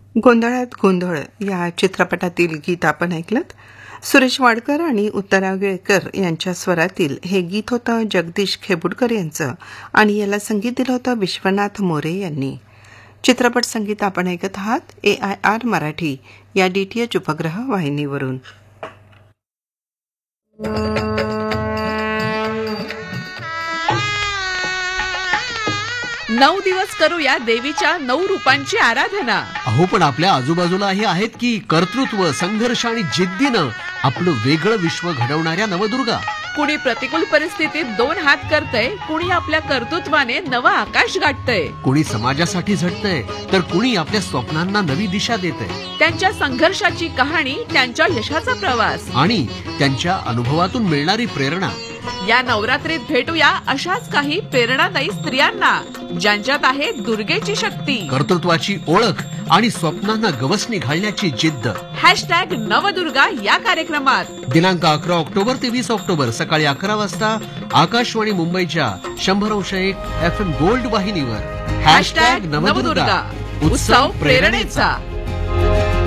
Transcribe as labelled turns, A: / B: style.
A: गोंधळात गोंधळ या चित्रपटातील गीत आपण ऐकलत. सुरेश वाडकर आणि उत्तरा वेळकर यांच्या स्वरातील हे गीत होतं जगदीश खेबुडकर यांचं आणि याला संगीत दिलं होतं विश्वनाथ मोरे यांनी. चित्रपट संगीत आपण ऐकत आहात AIR मराठी या DTH उपग्रह वाहिनीवरून.
B: नऊ दिवस करूया देवीच्या 9 रूपांची आराधना.
C: अहो पण आपल्या आजूबाजूलाही आहेत की कर्तृत्व, संघर्ष आणि जिद्दीनं आपलं वेगळं विश्व घडवणाऱ्या नवदुर्गा.
B: कुणी प्रतिकूल परिस्थितीत 2 हात करतय, कुणी आपल्या कर्तृत्वाने नवं आकाश गाठतय.
C: कुणी समाजासाठी झटतंय तर कुणी आपल्या स्वप्नांना नवी दिशा देतंय.
B: त्यांच्या संघर्षाची कहाणी, त्यांच्या यशाचा प्रवास
C: आणि त्यांच्या अनुभवातून मिळणारी प्रेरणा.
B: या नवरात्रीत भेटूया अशाच काही प्रेरणादायी स्त्रियांना ज्यांच्यात आहे दुर्गेची शक्ती,
C: कर्तृत्वाची ओळख आणि स्वप्नांना गवसणी घालण्याची जिद्द.
B: #नवदुर्गा या कार्यक्रमात
C: दिनांक 11 ऑक्टोबर ते 20 ऑक्टोबर सकाळी 11 वाजता आकाशवाणी मुंबईच्या 100.1 FM गोल्ड वाहिनीवर.
B: #नवदुर्गा उत्सव प्रेरणेचा.